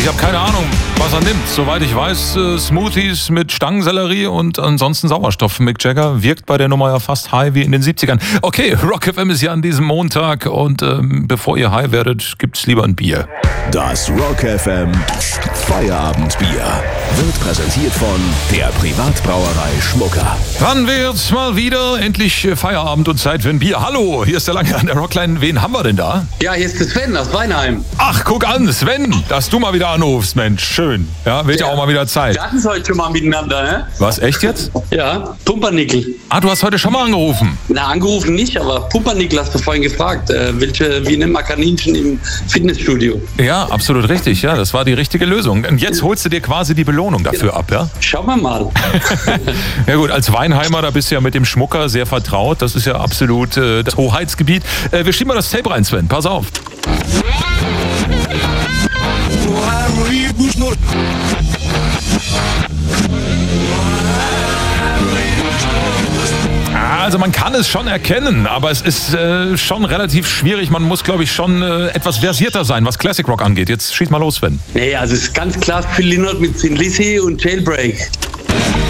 Ich habe keine Ahnung, was er nimmt. Soweit ich weiß, Smoothies mit Stangensellerie und ansonsten Sauerstoff. Mick Jagger wirkt bei der Nummer ja fast high wie in den 70ern. Okay, Rock FM ist ja an diesem Montag und bevor ihr high werdet, gibt's lieber ein Bier. Das Rock FM Feierabendbier wird präsentiert von der Privatbrauerei Schmucker. Wann wird's mal wieder endlich Feierabend und Zeit für ein Bier? Hallo, hier ist der Lange an der Rockline. Wen haben wir denn da? Ja, hier ist der Sven aus Weinheim. Ach, guck an, Sven, dass du mal wieder anrufst, Mensch, schön. Ja, wird ja auch mal wieder Zeit. Wir hatten es heute schon mal miteinander, ne? Was, echt jetzt? Ja, Pumpernickel. Ah, du hast heute schon mal angerufen. Na, angerufen nicht, aber Pumpernickel hast du vorhin gefragt. Wie nennt man Kaninchen im Fitnessstudio? Ja, absolut richtig, ja, das war die richtige Lösung. Und jetzt holst du dir quasi die Belohnung dafür ab, ja? Schauen wir mal. Ja gut, als Weinheimer, da bist du ja mit dem Schmucker sehr vertraut. Das ist ja absolut das Hoheitsgebiet. Wir schieben mal das Tape rein, Sven, pass auf. Also man kann es schon erkennen, aber es ist schon relativ schwierig. Man muss, glaube ich, schon etwas versierter sein, was Classic Rock angeht. Jetzt schieß mal los, Sven. Nee, also es ist ganz klar Phil Lynott mit Thin Lizzy und Jailbreak.